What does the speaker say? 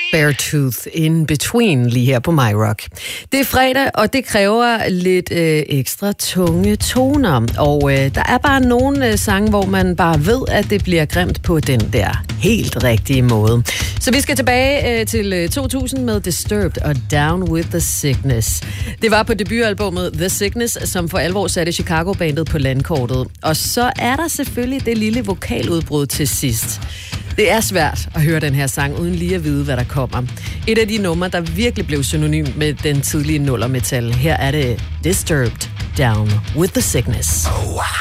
Beartooth in between lige her på My Rock. Det er fredag, og det kræver lidt ekstra tunge toner. Og der er bare nogle sange, hvor man bare ved, at det bliver grimt på den der helt rigtige måde. Så vi skal tilbage til 2000 med Disturbed og Down with the Sickness. Det var på debutalbummet The Sickness, som for alvor satte Chicago-bandet på landkortet. Og så er der selvfølgelig det lille vokaludbrud til sidst. Det er svært at høre den her sang, uden lige at vide, hvad der kommer. Et af de numre, der virkelig blev synonym med den tidlige nullermetal. Her er det Disturbed, Down with the Sickness.